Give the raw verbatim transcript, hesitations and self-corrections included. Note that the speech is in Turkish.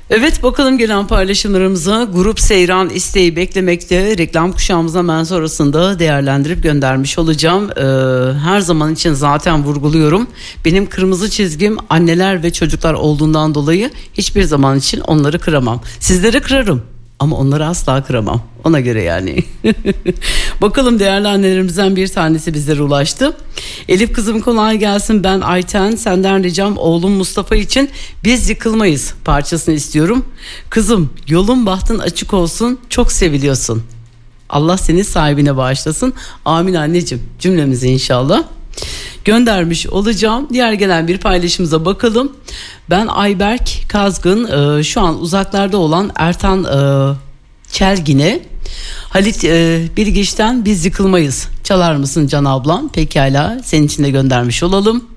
Evet, bakalım gelen paylaşımlarımıza. Grup Seyran isteği beklemekte. Reklam kuşağımıza hemen sonrasında değerlendirip göndermiş olacağım. Ee, her zaman için zaten vurguluyorum. Benim kırmızı çizgim anneler ve çocuklar olduğundan dolayı hiçbir zaman için onları kıramam. Sizleri kırarım ama onları asla kıramam. Ona göre yani. Bakalım, değerli annelerimizden bir tanesi bizlere ulaştı. Elif kızım kolay gelsin, ben Ayten, senden ricam oğlum Mustafa için Biz Yıkılmayız parçasını istiyorum. Kızım, yolun bahtın açık olsun, çok seviliyorsun. Allah seni sahibine bağışlasın. Amin anneciğim, cümlemizi inşallah. Göndermiş olacağım. Diğer gelen bir paylaşımıza bakalım. Ben Ayberk Kazgın, e, şu an uzaklarda olan Ertan e, Çelgin'e Halit e, Bilgiç'ten Biz Yıkılmayız çalar mısın Can ablam? Pekala, senin için de göndermiş olalım.